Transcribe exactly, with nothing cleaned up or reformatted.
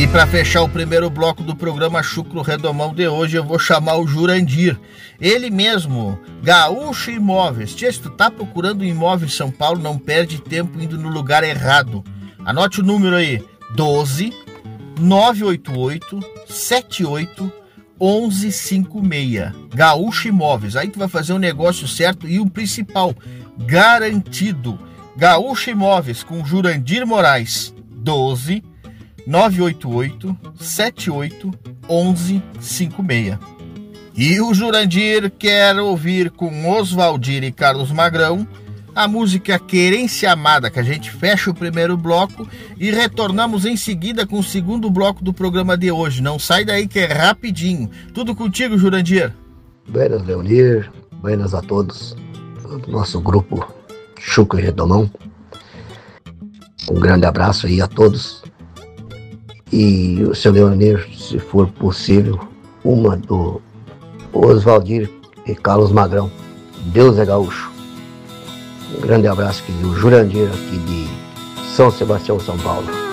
E para fechar o primeiro bloco do programa Chucro Redomão de hoje, eu vou chamar o Jurandir. Ele mesmo, Gaúcho Imóveis. Tia, se tu tá procurando um imóvel em São Paulo, não perde tempo indo no lugar errado. Anote o número aí, doze, nove oito oito, sete oito, onze cinquenta e seis. Gaúcho Imóveis. Aí tu vai fazer um negócio certo e o principal, garantido. Gaúcho Imóveis com Jurandir Moraes, doze, nove oito oito, sete oito, onze cinquenta e seis. E o Jurandir quer ouvir com Oswaldir e Carlos Magrão a música Querência Amada, que a gente fecha o primeiro bloco e retornamos em seguida com o segundo bloco do programa de hoje. Não sai daí que é rapidinho. Tudo contigo, Jurandir. Buenas, Leonir. Buenas a todos. Do nosso grupo Chucro e Redomão. Um grande abraço aí a todos. E o seu Leonir, se for possível, uma do Oswaldir e Carlos Magrão. Deus é Gaúcho. Um grande abraço aqui do Jurandir, aqui de São Sebastião, São Paulo.